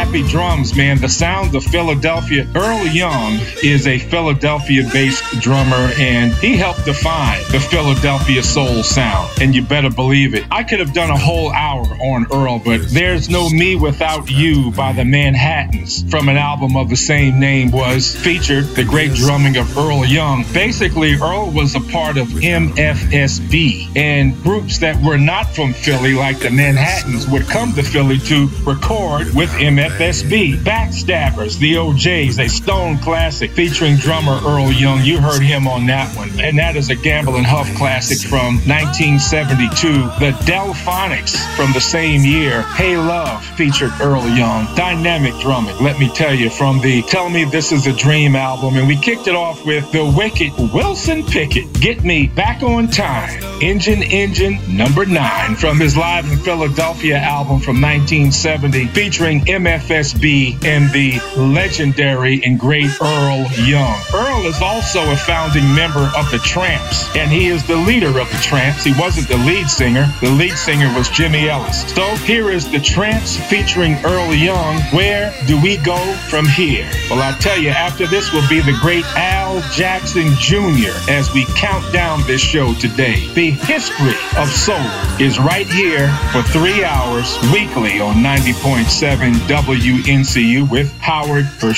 crappy drums, man. The sound of Philadelphia. Earl Young is a Philadelphia-based drummer, and he helped define the Philadelphia soul sound. And you better believe it. I could have done a whole hour on Earl, but There's No Me Without You by the Manhattans from an album of the same name was featured the great drumming of Earl Young. Basically, Earl was a part of MFSB, and groups that were not from Philly, like the Manhattans, would come to Philly to record with MFSB. Backstabbers, the OJs, a Stone classic featuring drummer Earl Young. You heard him on that one. And that is a Gamble and Huff classic from 1972. The Delphonics from the same year, Hey Love, featured Earl Young. Dynamic drumming, let me tell you, from the Tell Me This Is a Dream album. And we kicked it off with the wicked Wilson Pickett, Get Me Back on Time. Engine number 9 from his Live in Philadelphia album from 1970, featuring MFSB and the legendary and great Earl Young. Earl is also a founding member of the Tramps, and he is the leader of the Tramps. He wasn't the lead singer. The lead singer was Jimmy Ellis. So here is the Tramps featuring Earl Young. Where do we go from here? Well, I tell you, after this will be the great Al Jackson Jr. as we count down this show today. The history of soul is right here for 3 hours weekly on 90.7 WNCU with Howard Vershaw.